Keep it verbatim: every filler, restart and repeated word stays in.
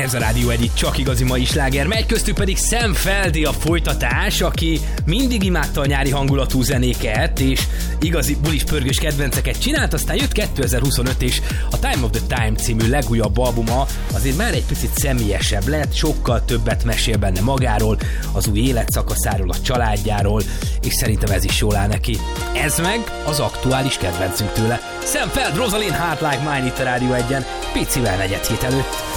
Ez a Rádió egy csak igazi mai sláger, megy köztük pedig Sam Feldy a folytatás, aki mindig imádta a nyári hangulatú zenéket, és igazi bulis pörgős kedvenceket csinált, aztán jött kétezer-huszonöt, és a Time of the Time című legújabb albuma azért már egy picit személyesebb lett, sokkal többet mesél benne magáról, az új életszakaszáról, a családjáról, és szerintem ez is jól áll neki. Ez meg az aktuális kedvencünk tőle. Sam Feldy, Rosalind, Heart Like Mine itt a Rádió egyen, picivel negyed hét előtt.